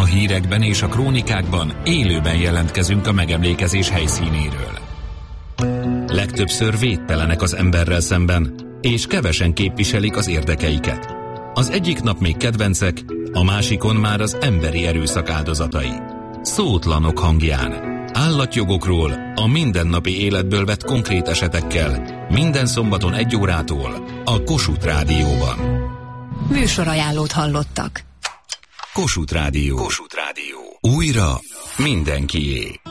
hírekben és a krónikákban élőben jelentkezünk a megemlékezés helyszínéről. Legtöbbször védtelenek az emberrel szemben, és kevesen képviselik az érdekeiket. Az egyik nap még kedvencek, a másikon már az emberi erőszak áldozatai. Szótlanok hangján. Állatjogokról, a mindennapi életből vett konkrét esetekkel, minden szombaton 1 órától a Kossuth Rádióban. Műsorajánlót hallottak. Kossuth Rádió. Kossuth Rádió. Újra mindenkié.